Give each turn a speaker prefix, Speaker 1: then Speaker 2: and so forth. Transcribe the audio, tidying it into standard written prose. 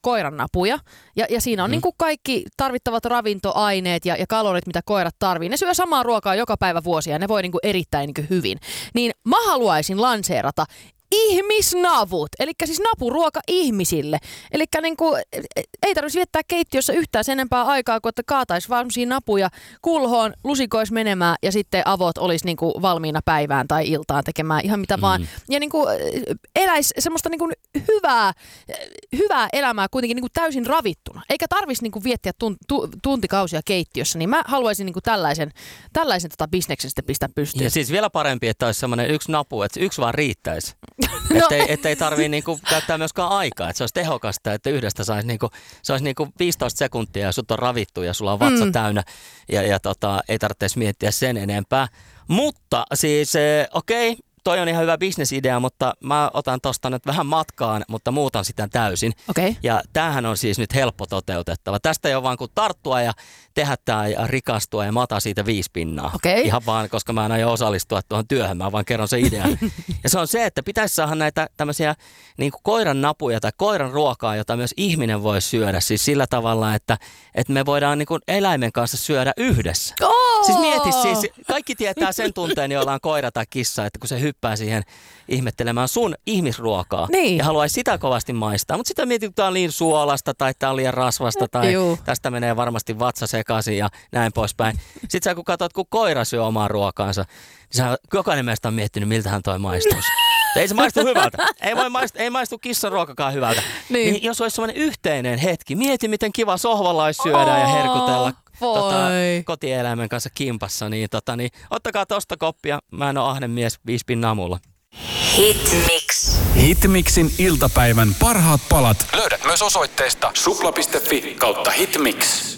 Speaker 1: koiran napuja ja siinä on niin kuin kaikki tarvittavat ravintoaineet ja kalorit, mitä koirat tarvii. Ne syö samaa ruokaa joka päivä vuosia ja ne voi niin kuin erittäin niin kuin hyvin. Niin mä haluaisin lanseerata ihmisnavut, eli siis napuruoka ihmisille. Eli niinku, ei tarvitsisi viettää keittiössä yhtään sen enempää aikaa, kun että kaataisi vaan napuja kulhoon, lusikois menemään ja sitten avot olisi niinku valmiina päivään tai iltaan tekemään ihan mitä vaan. Ja niinku, eläisi semmoista niinku hyvää elämää kuitenkin niinku täysin ravittuna. Eikä tarvitsisi niinku viettiä tuntikausia keittiössä, niin mä haluaisin niinku tällaisen bisneksen sitten pistää pystyyn.
Speaker 2: Ja siis vielä parempi, että olisi semmoinen yksi napu, että yksi vaan riittäisi. Ettei tarvii niinku käyttää myöskään aikaa, että se olisi tehokasta, että yhdestä saisi se olisi 15 sekuntia ja sut on ravittu ja sulla on vatsa täynnä ja ei tarvitsisi miettiä sen enempää. Mutta siis okei, toi on ihan hyvä bisnesidea, mutta mä otan tosta nyt vähän matkaan, mutta muutan sitä täysin.
Speaker 1: Okay.
Speaker 2: Ja tämähän on siis nyt helppo toteutettava. Tästä ei ole vaan kuin tarttua ja tehdä tämä ja rikastua ja mata siitä 5 pinnaa.
Speaker 1: Okay.
Speaker 2: Ihan vaan, koska mä en aio osallistua tuohon työhön, mä vaan kerron se idean. Ja se on se, että pitäisi saada näitä tämmöisiä niin kuin koiran napuja tai koiran ruokaa, jota myös ihminen voi syödä. Siis sillä tavalla, että me voidaan niin kuin eläimen kanssa syödä yhdessä. Siis mieti siis, kaikki tietää sen tunteen, jolla on koira tai kissa, että kun se hyppää siihen ihmettelemään sun ihmisruokaa ja haluaisi sitä kovasti maistaa. Mutta sitten mietit, kun tämä on liian suolasta tai tämä on liian rasvasta tai tästä menee varmasti vatsa sekaisin ja näin poispäin. Sitten sä kun katsot, kun koira syö omaa ruokaansa, niin jokainen meistä on miettinyt, miltähän toi maistuisi. Ei se maistu hyvältä. Ei maistu kissan ruokakaan hyvältä. Niin jos olisi sellainen yhteinen hetki, mieti miten kiva sohvalla olisi syödä ja herkutella kotieläimen kanssa kimpassa. Niin, ottakaa tosta koppia. Mä en ole ahne mies, 5 pinnaa mulla.
Speaker 3: Hitmix. Hitmixin iltapäivän parhaat palat löydät myös osoitteesta supla.fi/hitmix.